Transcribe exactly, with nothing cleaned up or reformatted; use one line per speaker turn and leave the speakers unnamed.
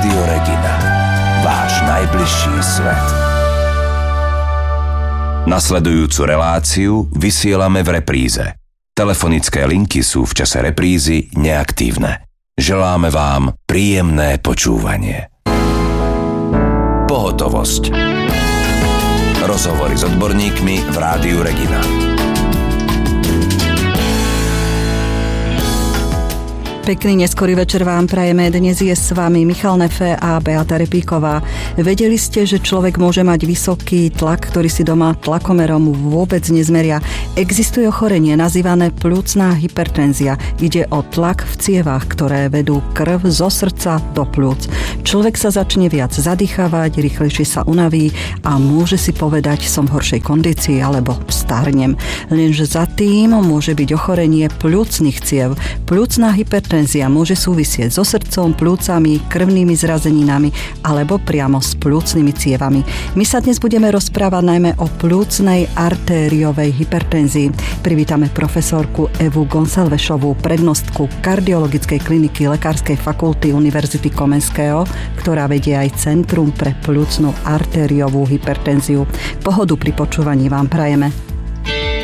Rádio Regina. Váš najbližší svet. Nasledujúcu reláciu vysielame v repríze. Telefonické linky sú v čase reprízy neaktívne. Želáme vám príjemné počúvanie. Pohotovosť. Rozhovory s odborníkmi v Rádiu Regina.
Pekný neskorý večer vám prajeme. Dnes je s vami Michal Nefe a Beata Repíková. Vedeli ste, že človek môže mať vysoký tlak, ktorý si doma tlakomerom vôbec nezmeria? Existuje ochorenie nazývané pľúcna hypertenzia. Ide o tlak v cievach, ktoré vedú krv zo srdca do pľúc. Človek sa začne viac zadýchavať, rýchlejšie sa unaví a môže si povedať, som v horšej kondícii alebo starnem. Lenže za tým môže byť ochorenie pľúcnych ciev. Pľúcna hypertenzia Hypertenzia môže súvisieť so srdcom, pľúcami, krvnými zrazeninami alebo priamo s pľúcnymi cievami. My sa dnes budeme rozprávať najmä o pľúcnej artériovej hypertenzii. Privítame profesorku Evu Gonsalvešovú, prednostku kardiologickej kliniky Lekárskej fakulty Univerzity Komenského, ktorá vedie aj Centrum pre pľúcnu artériovú hypertenziu. Pohodu pri počúvaní vám prajeme